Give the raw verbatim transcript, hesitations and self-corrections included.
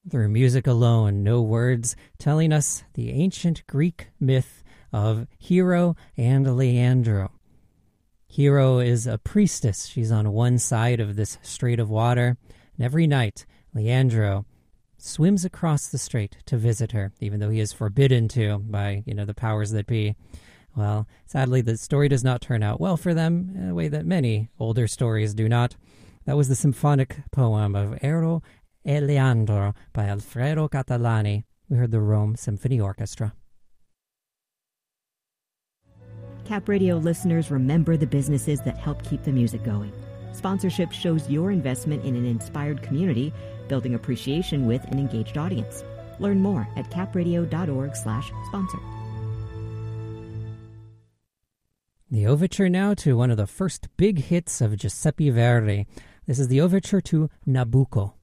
through music alone, no words, telling us the ancient Greek myth of Hero and Leandro. Hero is a priestess. She's on one side of this strait of water, and every night, Leandro swims across the strait to visit her, even though he is forbidden to by, you know, the powers that be. Well, sadly, the story does not turn out well for them, in a way that many older stories do not. That was the symphonic poem of Ero e Leandro by Alfredo Catalani. We heard the Rome Symphony Orchestra. Cap Radio listeners, remember the businesses that help keep the music going. Sponsorship shows your investment in an inspired community, building appreciation with an engaged audience. Learn more at capradio.org slash sponsor. The overture now to one of the first big hits of Giuseppe Verdi. This is the overture to Nabucco.